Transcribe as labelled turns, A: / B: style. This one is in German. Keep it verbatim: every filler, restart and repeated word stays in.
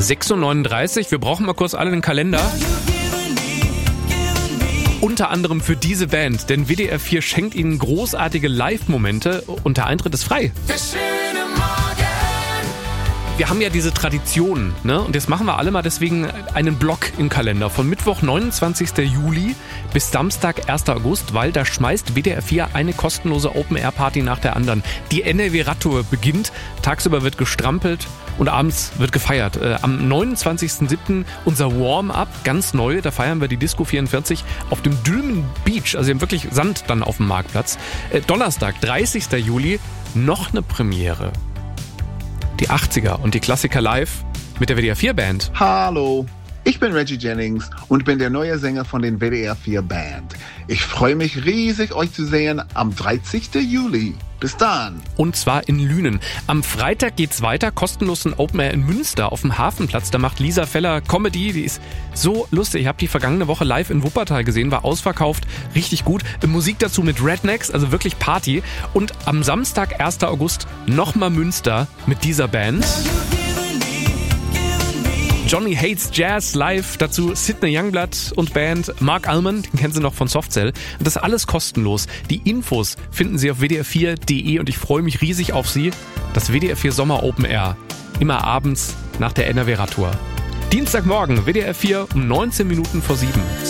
A: sechs Uhr neununddreißig, wir brauchen mal kurz alle den Kalender. Unter anderem für diese Band, denn W D R vier schenkt ihnen großartige Live-Momente und der Eintritt ist frei. Wir haben ja diese Tradition, ne? Und jetzt machen wir alle mal deswegen einen Block im Kalender von Mittwoch, neunundzwanzigsten Juli bis Samstag, ersten August, weil da schmeißt W D R vier eine kostenlose Open-Air-Party nach der anderen. Die N R W-Radtour beginnt, tagsüber wird gestrampelt und abends wird gefeiert. Äh, am neunundzwanzigsten siebten unser Warm-Up, ganz neu, da feiern wir die Disco vierundvierzig auf dem Dülmen Beach, also wir haben wirklich Sand dann auf dem Marktplatz. Äh, Donnerstag, dreißigsten Juli, noch eine Premiere. Die achtziger und die Klassiker live mit der W D R vier Band.
B: Hallo, ich bin Reggie Jennings und bin der neue Sänger von den W D R vier Band. Ich freue mich riesig, euch zu sehen am dreißigsten Juli. Bis dann.
A: Und zwar in Lünen. Am Freitag geht's weiter, kostenlos ein Open Air in Münster auf dem Hafenplatz. Da macht Lisa Feller Comedy, die ist so lustig. Ich habe die vergangene Woche live in Wuppertal gesehen, war ausverkauft, richtig gut. Musik dazu mit Rednecks, also wirklich Party. Und am Samstag, ersten August, nochmal Münster mit dieser Band. Johnny Hates Jazz live, dazu Sidney Youngblood und Band, Mark Almond, den kennen Sie noch von Softcell. Und das ist alles kostenlos. Die Infos finden Sie auf w d r vier punkt d e und ich freue mich riesig auf Sie. Das W D R vier Sommer Open Air, immer abends nach der N R W-Radtour. Dienstagmorgen, W D R vier um neunzehn Minuten vor sieben.